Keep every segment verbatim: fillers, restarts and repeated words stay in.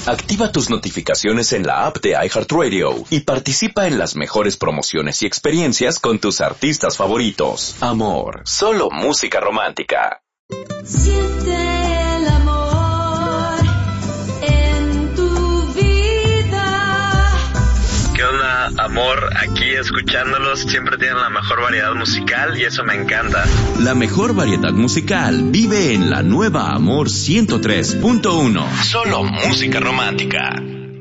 Activa tus notificaciones en la app de iHeartRadio y participa en las mejores promociones y experiencias con tus artistas favoritos. Amor, solo música romántica. Siente el amor en tu vida. ¿Qué onda, amor? Aquí escuchándolos, siempre tienen la mejor variedad musical y eso me encanta. La mejor variedad musical vive en la nueva Amor ciento tres punto uno. Solo música romántica.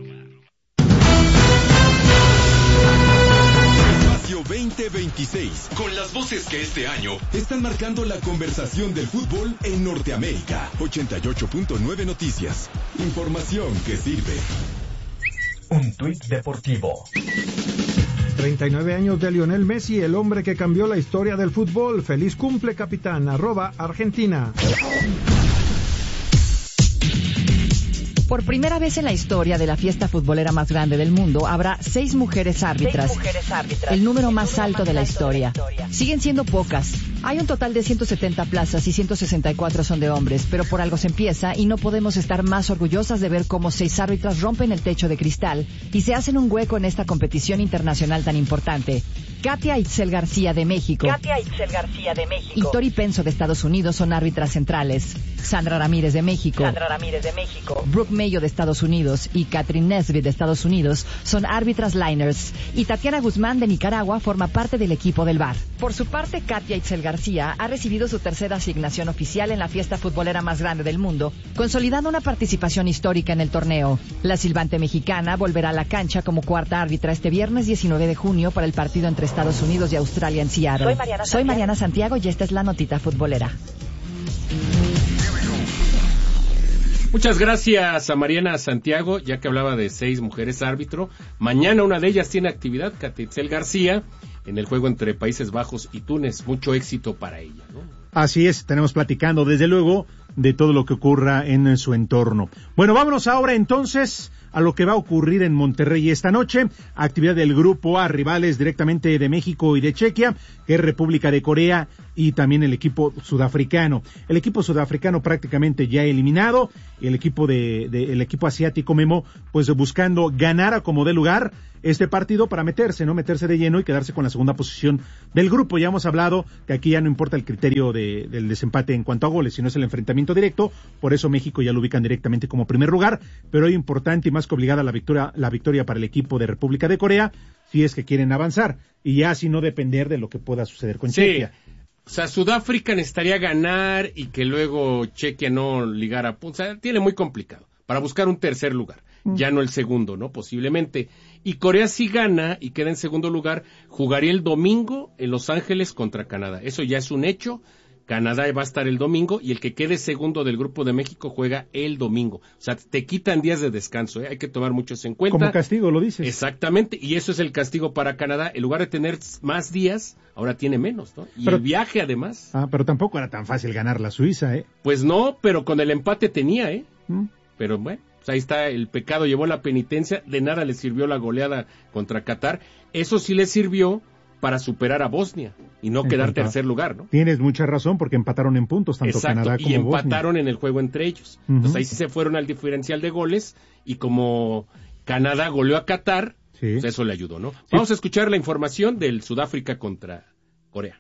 veinte veintiséis, con las voces que este año están marcando la conversación del fútbol en Norteamérica. ochenta y ocho punto nueve Noticias. Información que sirve. Un tuit deportivo. treinta y nueve años de Lionel Messi, el hombre que cambió la historia del fútbol. Feliz cumple, capitán. Arroba Argentina. Por primera vez en la historia de la fiesta futbolera más grande del mundo, habrá seis mujeres árbitras, seis mujeres árbitras. el número más el número alto más de la alto historia. de la historia. Siguen siendo pocas. Hay un total de ciento setenta plazas y ciento sesenta y cuatro son de hombres, pero por algo se empieza y no podemos estar más orgullosas de ver cómo seis árbitras rompen el techo de cristal y se hacen un hueco en esta competición internacional tan importante. Katia Itzel García de México, Katia Itzel García de México y Tori Penso de Estados Unidos son árbitras centrales. Sandra Ramírez de México, Sandra Ramírez de México, Brooke Mayo de Estados Unidos y Catherine Nesbitt de Estados Unidos son árbitras liners. Y Tatiana Guzmán de Nicaragua forma parte del equipo del V A R. Por su parte, Katia Itzel García ha recibido su tercera asignación oficial en la fiesta futbolera más grande del mundo, consolidando una participación histórica en el torneo. La silbante mexicana volverá a la cancha como cuarta árbitra este viernes diecinueve de junio para el partido entre Estados Unidos y Australia en Seattle. Soy Mariana, Soy Mariana Santiago y esta es la notita futbolera. Muchas gracias a Mariana Santiago, ya que hablaba de seis mujeres árbitro. Mañana una de ellas tiene actividad, Katia Itzel García, en el juego entre Países Bajos y Túnez. Mucho éxito para ella, ¿no? Así es, tenemos platicando desde luego de todo lo que ocurra en su entorno. Bueno, vámonos ahora entonces a lo que va a ocurrir en Monterrey esta noche. Actividad del Grupo A, rivales directamente de México y de Chequia, que es República de Corea y también el equipo sudafricano. El equipo sudafricano prácticamente ya eliminado, y el equipo de, de el equipo asiático Memo, pues buscando ganar a como dé lugar este partido para meterse, no meterse de lleno y quedarse con la segunda posición del grupo. Ya hemos hablado que aquí ya no importa el criterio de, del desempate en cuanto a goles, sino es el enfrentamiento directo. Por eso México ya lo ubican directamente como primer lugar, pero hoy importante y más que obligada la victoria, la victoria para el equipo de República de Corea, si es que quieren avanzar, y ya así no depender de lo que pueda suceder con sí. Chequia. O sea, Sudáfrica necesitaría ganar y que luego Chequia no ligara. O sea, tiene muy complicado para buscar un tercer lugar, mm. ya no el segundo, ¿no? Posiblemente. Y Corea si gana y queda en segundo lugar, jugaría el domingo en Los Ángeles contra Canadá. Eso ya es un hecho. Canadá va a estar el domingo y el que quede segundo del Grupo de México juega el domingo. O sea, te quitan días de descanso, ¿eh? Hay que tomar mucho eso en cuenta. Como castigo, lo dices. Exactamente, y eso es el castigo para Canadá. En lugar de tener más días, ahora tiene menos, ¿no? Y pero, el viaje, además. Ah, pero tampoco era tan fácil ganar la Suiza, ¿eh? Pues no, pero con el empate tenía, ¿eh? ¿Mm? Pero bueno, pues ahí está, el pecado llevó la penitencia. De nada le sirvió la goleada contra Qatar. Eso sí le sirvió para superar a Bosnia y no quedar tercer lugar, ¿no? Tienes mucha razón, porque empataron en puntos tanto Exacto, Canadá como y empataron Bosnia. En el juego entre ellos. Uh-huh. Entonces ahí sí se fueron al diferencial de goles, y como Canadá goleó a Qatar, sí. pues eso le ayudó, ¿no? Sí. Vamos a escuchar la información del Sudáfrica contra Corea.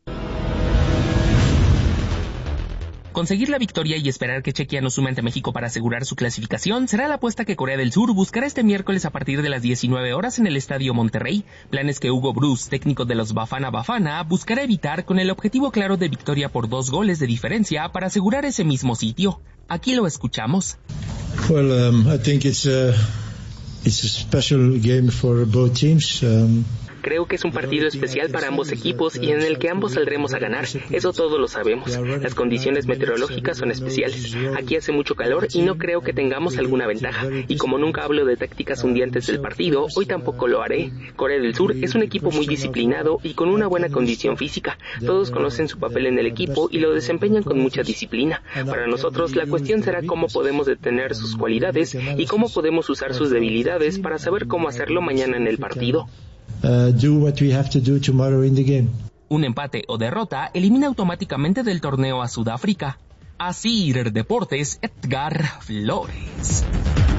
Conseguir la victoria y esperar que Chequia no sume ante México para asegurar su clasificación será la apuesta que Corea del Sur buscará este miércoles a partir de las diecinueve horas en el Estadio Monterrey, planes que Hugo Bruce, técnico de los Bafana Bafana, buscará evitar con el objetivo claro de victoria por dos goles de diferencia para asegurar ese mismo sitio. Aquí lo escuchamos. Well, um, I think it's a, it's a special game for both teams. Um... Creo que es un partido especial para ambos equipos y en el que ambos saldremos a ganar. Eso todos lo sabemos. Las condiciones meteorológicas son especiales. Aquí hace mucho calor y no creo que tengamos alguna ventaja. Y como nunca hablo de tácticas un día antes del partido, hoy tampoco lo haré. Corea del Sur es un equipo muy disciplinado y con una buena condición física. Todos conocen su papel en el equipo y lo desempeñan con mucha disciplina. Para nosotros la cuestión será cómo podemos detener sus cualidades y cómo podemos usar sus debilidades para saber cómo hacerlo mañana en el partido. Uh, do what we have to do tomorrow in the game. Un empate o derrota elimina automáticamente del torneo a Sudáfrica. Así Deportes, Edgar Flores.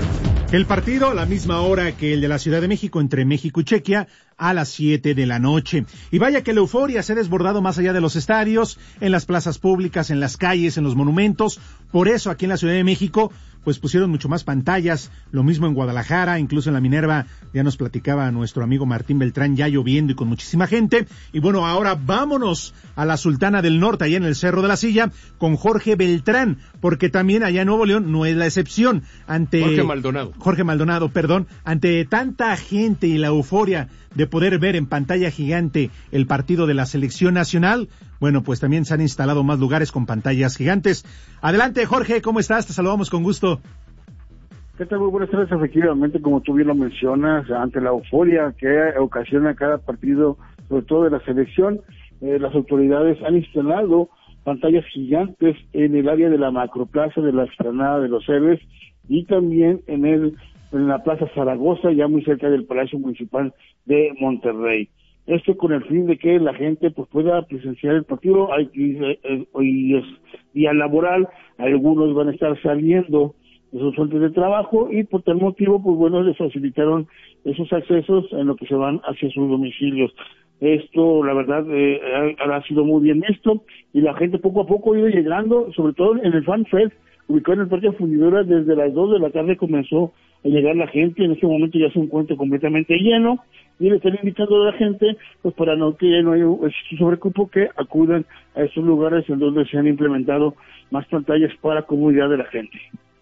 El partido a la misma hora que el de la Ciudad de México entre México y Chequia a las siete de la noche. Y vaya que la euforia se ha desbordado más allá de los estadios, en las plazas públicas, en las calles, en los monumentos. Por eso aquí en la Ciudad de México pues pusieron mucho más pantallas, lo mismo en Guadalajara, incluso en la Minerva, ya nos platicaba nuestro amigo Martín Beltrán, ya lloviendo y con muchísima gente. Y bueno, ahora vámonos a la Sultana del Norte, allá en el Cerro de la Silla, con Jorge Beltrán, porque también allá en Nuevo León no es la excepción. Ante Jorge Maldonado. Jorge Maldonado, perdón, ante tanta gente y la euforia de poder ver en pantalla gigante el partido de la selección nacional, bueno, pues también se han instalado más lugares con pantallas gigantes. Adelante, Jorge, ¿cómo estás? Te saludamos con gusto. ¿Qué tal? Muy buenas tardes. Efectivamente, como tú bien lo mencionas, ante la euforia que ocasiona cada partido, sobre todo de la selección, eh, las autoridades han instalado pantallas gigantes en el área de la macroplaza de la Explanada de los Héroes y también en el en la Plaza Zaragoza, ya muy cerca del Palacio Municipal de Monterrey. Esto con el fin de que la gente pues pueda presenciar el partido. Hay, eh, hoy es día laboral, algunos van a estar saliendo de sus fuentes de trabajo y por tal motivo, pues bueno, les facilitaron esos accesos en lo que se van hacia sus domicilios. Esto, la verdad, eh, ha, ha sido muy bien visto y la gente poco a poco ha ido llegando, sobre todo en el Fan Fest, ubicado en el Parque Fundidora. Desde las dos de la tarde comenzó a llegar la gente. En este momento ya se encuentra completamente lleno y le están indicando a la gente, pues para no que no haya sobrecupo, que acudan a estos lugares en donde se han implementado más pantallas para comodidad de la gente.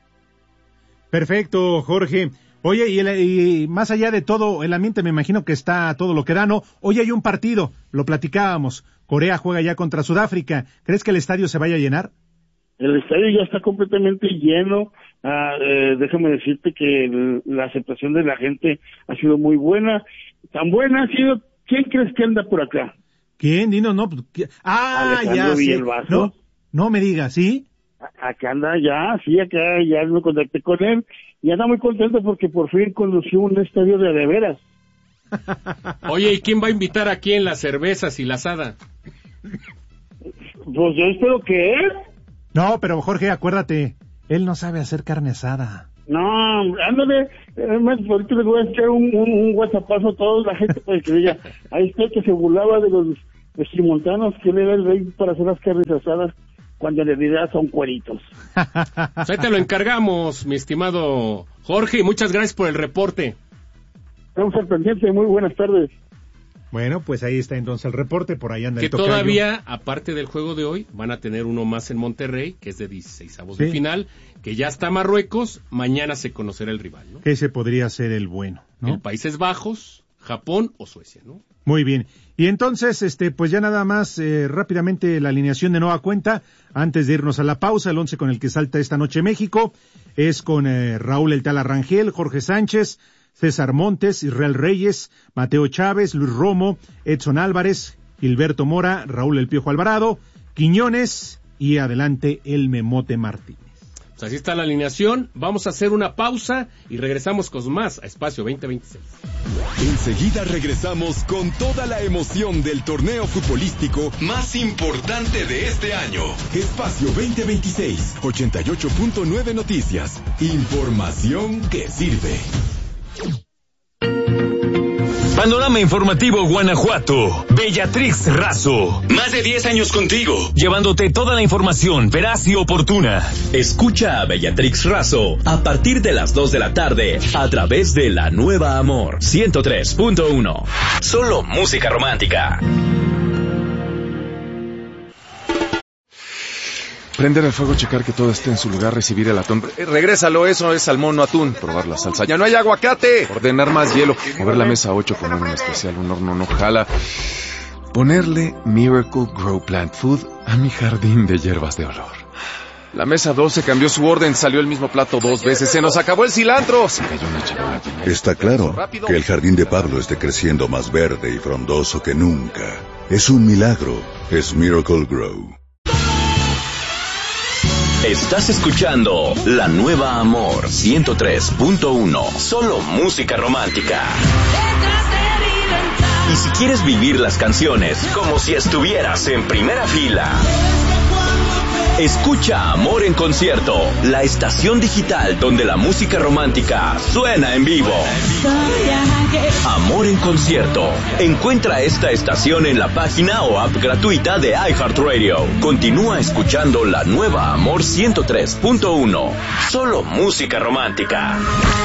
Perfecto, Jorge. Oye, y, el, y más allá de todo, el ambiente me imagino que está todo lo que da, ¿no? Hoy hay un partido, lo platicábamos, Corea juega ya contra Sudáfrica. ¿Crees que el estadio se vaya a llenar? El estadio ya está completamente lleno. Ah, eh, déjame decirte que el, la aceptación de la gente ha sido muy buena. Tan buena ha sido. ¿Quién crees que anda por acá? ¿Quién? Dinos, no. Ah, ya sé. No, no me digas, ¿sí? Acá anda ya, sí, acá ya me contacté con él y anda muy contento porque por fin condució un estadio de de veras. Oye, ¿y quién va a invitar aquí en las cervezas y la asada? Pues yo espero que él. No, pero Jorge, acuérdate, él no sabe hacer carne asada. No, ándale, además, ahorita les voy a echar un, un, un whatsappazo a toda la gente para que diga, ahí está que se burlaba de los estrimontanos, que él era el rey para hacer las carnes asadas, cuando en realidad son cueritos. Pues ahí te lo encargamos, mi estimado Jorge, y muchas gracias por el reporte. Estamos al pendiente, muy buenas tardes. Bueno, pues ahí está entonces el reporte, por ahí anda que el tocayo. Todavía, aparte del juego de hoy, van a tener uno más en Monterrey, que es de dieciseisavos de sí. final, que ya está Marruecos, mañana se conocerá el rival, ¿no? Ese podría ser el bueno, ¿no? El Países Bajos, Japón o Suecia, ¿no? Muy bien. Y entonces, este, pues ya nada más, eh, rápidamente la alineación de nueva cuenta, antes de irnos a la pausa. El once con el que salta esta noche México es con eh, Raúl El Tala Rangel, Jorge Sánchez, César Montes, Israel Reyes, Mateo Chávez, Luis Romo, Edson Álvarez, Gilberto Mora, Raúl El Piojo Alvarado, Quiñones y adelante el Memote Martínez. Pues así está la alineación. Vamos a hacer una pausa y regresamos con más a Espacio veinte veintiséis. Enseguida regresamos con toda la emoción del torneo futbolístico más importante de este año. Espacio veinte veintiséis, ochenta y ocho punto nueve Noticias. Información que sirve. Panorama Informativo Guanajuato. Bellatrix Razo. Más de diez años contigo, llevándote toda la información veraz y oportuna. Escucha a Bellatrix Razo a partir de las dos de la tarde a través de La Nueva Amor ciento tres punto uno. Solo música romántica. Prender el fuego, checar que todo esté en su lugar, recibir el atún. Eh, regrésalo, eso es salmón, no atún. Probar la salsa. ¡Ya no hay aguacate! Ordenar más hielo. Mover la mesa ocho, poner un especial, un horno no jala. Ponerle Miracle Grow Plant Food a mi jardín de hierbas de olor. La mesa doce cambió su orden, salió el mismo plato dos veces. ¡Se nos acabó el cilantro! Se cayó una charola. Está claro que el jardín de Pablo esté creciendo más verde y frondoso que nunca. Es un milagro. Es Miracle Grow. Estás escuchando La Nueva Amor ciento tres punto uno. Solo música romántica. Y si quieres vivir las canciones como si estuvieras en primera fila, Escucha Amor en Concierto, la estación digital donde la música romántica suena en vivo. Amor en Concierto. Encuentra esta estación en la página o app gratuita de iHeartRadio. Continúa escuchando la nueva Amor ciento tres punto uno. Solo música romántica.